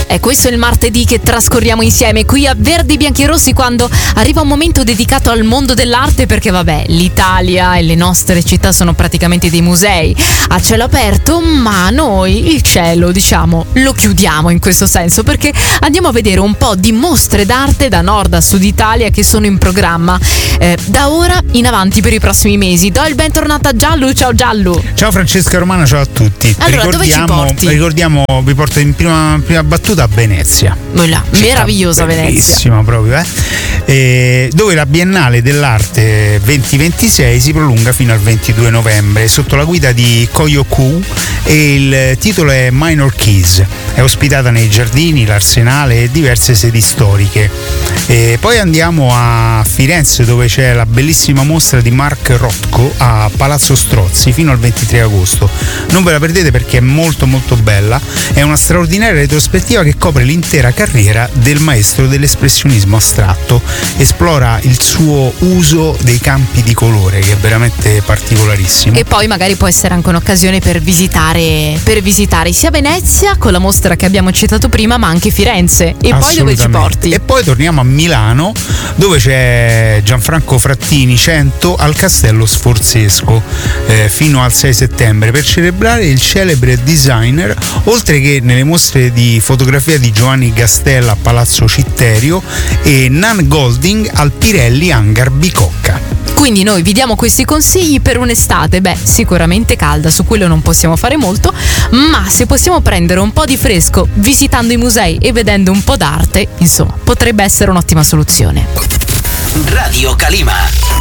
Questo è il martedì che trascorriamo insieme qui a Verdi Bianchi e Rossi, quando arriva un momento dedicato al mondo dell'arte, perché vabbè, l'Italia e le nostre città sono praticamente dei musei a cielo aperto, ma noi il cielo, diciamo, lo chiudiamo in questo senso, perché andiamo a vedere un po' di mostre d'arte da nord a sud Italia che sono in programma da ora in avanti per i prossimi mesi. Do il bentornato a Giallo. Ciao Giallo. Ciao Francesca Romana, ciao a tutti. Allora, dove ci porti? Vi porto in prima battuta a Venezia. Meravigliosa Venezia. Bellissima proprio, dove la Biennale dell'Arte 2026 si prolunga fino al 22 novembre sotto la guida di Koyoku e il titolo è Minor Keys. È ospitata nei giardini, l'Arsenale e diverse sedi storiche. Poi andiamo a Firenze, dove c'è la bellissima mostra di Mark Rothko a Palazzo Strozzi fino al 23 agosto. Non ve la perdete perché è molto molto bella. È una straordinaria retrospettiva che copre l'intera carriera del maestro dell'espressionismo astratto. Esplora il suo uso dei campi di colore, che è veramente particolarissimo. E poi magari può essere anche un'occasione per visitare sia Venezia con la mostra che abbiamo citato prima, ma anche Firenze. E poi dove ci porti? E poi torniamo a Milano, dove c'è Gianfranco Frattini 100 al Castello Sforzesco fino al 6 settembre per celebrare il celebre designer, oltre che nelle mostre di fotografia di Giovanni Gastella a Palazzo Citterio e Nan Golding al Pirelli Hangar Bicocca. Quindi noi vi diamo questi consigli per un'estate, sicuramente calda, su quello non possiamo fare molto, ma se possiamo prendere un po' di fresco visitando i musei e vedendo un po' d'arte, insomma, potrebbe essere un'ottima soluzione. Radio Calima.